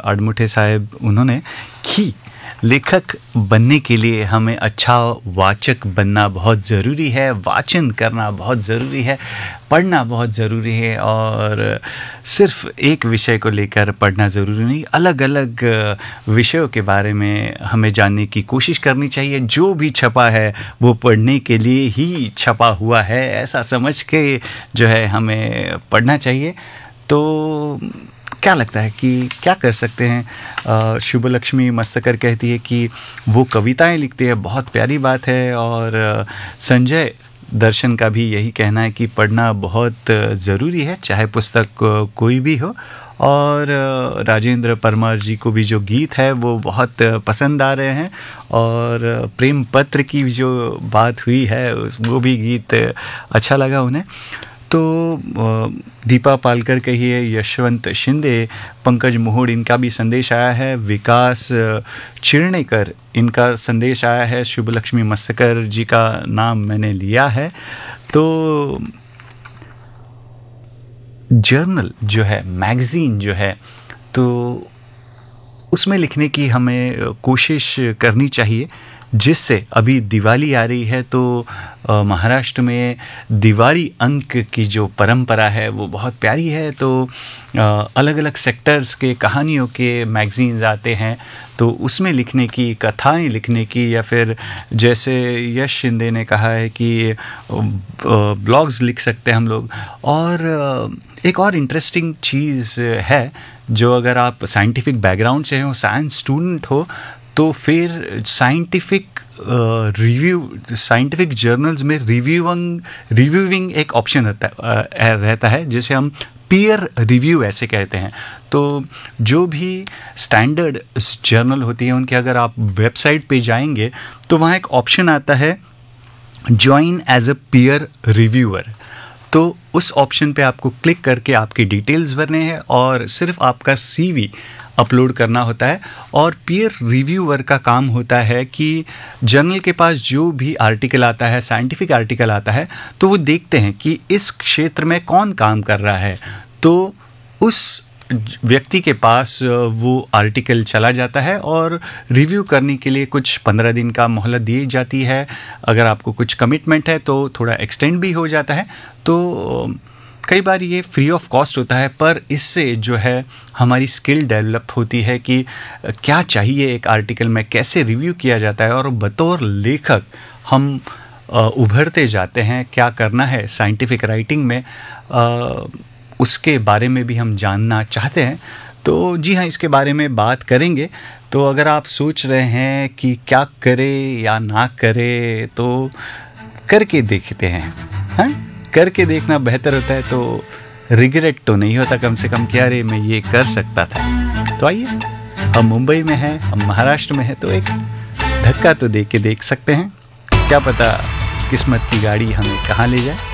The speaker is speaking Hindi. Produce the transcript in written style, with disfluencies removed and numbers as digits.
आडमुठे साहब उन्होंने कि लेखक बनने के लिए हमें अच्छा वाचक बनना बहुत ज़रूरी है, वाचन करना बहुत ज़रूरी है, पढ़ना बहुत ज़रूरी है और सिर्फ एक विषय को लेकर पढ़ना ज़रूरी नहीं, अलग अलग विषयों के बारे में हमें जानने की कोशिश करनी चाहिए। जो भी छपा है वो पढ़ने के लिए ही छपा हुआ है, ऐसा समझ के जो है हमें पढ़ना चाहिए। तो क्या लगता है कि क्या कर सकते हैं? शुभलक्ष्मी मस्तकर कहती है कि वो कविताएं लिखती है, बहुत प्यारी बात है। और संजय दर्शन का भी यही कहना है कि पढ़ना बहुत ज़रूरी है, चाहे पुस्तक कोई भी हो। और राजेंद्र परमार जी को भी जो गीत है वो बहुत पसंद आ रहे हैं और प्रेम पत्र की जो बात हुई है वो भी गीत अच्छा लगा उन्हें। तो दीपा पालकर कही है, यशवंत शिंदे, पंकज मोहोड़, इनका भी संदेश आया है। विकास चिरनेकर, इनका संदेश आया है। शुभलक्ष्मी मस्तकर जी का नाम मैंने लिया है। तो जर्नल जो है, मैगज़ीन जो है, तो उसमें लिखने की हमें कोशिश करनी चाहिए, जिससे अभी दिवाली आ रही है तो महाराष्ट्र में दिवाली अंक की जो परंपरा है वो बहुत प्यारी है। तो अलग अलग सेक्टर्स के कहानियों के मैगज़ीन्स आते हैं, तो उसमें लिखने की, कथाएं लिखने की, या फिर जैसे यश शिंदे ने कहा है कि ब्लॉग्स लिख सकते हैं हम लोग। और एक और इंटरेस्टिंग चीज़ है, जो अगर आप साइंटिफिक बैकग्राउंड से हो, साइंस स्टूडेंट हो, तो फिर साइंटिफिक जर्नल्स में रिव्यूइंग एक ऑप्शन रहता है जिसे हम पीयर रिव्यू ऐसे कहते हैं। तो जो भी स्टैंडर्ड जर्नल होती है उनके अगर आप वेबसाइट पे जाएंगे तो वहाँ एक ऑप्शन आता है join as a peer reviewer. तो उस ऑप्शन पे आपको क्लिक करके आपकी डिटेल्स भरने हैं और सिर्फ आपका सीवी अपलोड करना होता है। और पीयर रिव्यूअर का काम होता है कि जर्नल के पास जो भी आर्टिकल आता है, साइंटिफिक आर्टिकल आता है, तो वो देखते हैं कि इस क्षेत्र में कौन काम कर रहा है। तो उस व्यक्ति के पास वो आर्टिकल चला जाता है और रिव्यू करने के लिए कुछ 15 दिन का मोहलत दी जाती है। अगर आपको कुछ कमिटमेंट है तो थोड़ा एक्सटेंड भी हो जाता है। तो कई बार ये फ्री ऑफ कॉस्ट होता है, पर इससे जो है हमारी स्किल डेवलप होती है कि क्या चाहिए एक आर्टिकल में, कैसे रिव्यू किया जाता है, और बतौर लेखक हम उभरते जाते हैं। क्या करना है साइंटिफिक राइटिंग में, उसके बारे में भी हम जानना चाहते हैं। तो जी हाँ, इसके बारे में बात करेंगे। तो अगर आप सोच रहे हैं कि क्या करें या ना करें, तो करके देखते हैं। हाँ, करके देखना बेहतर होता है, तो रिग्रेट तो नहीं होता कम से कम कि अरे मैं ये कर सकता था। तो आइए, हम मुंबई में हैं, हम महाराष्ट्र में हैं, तो एक धक्का तो दे के देख सकते हैं। क्या पता किस्मत की गाड़ी हमें कहाँ ले जाए।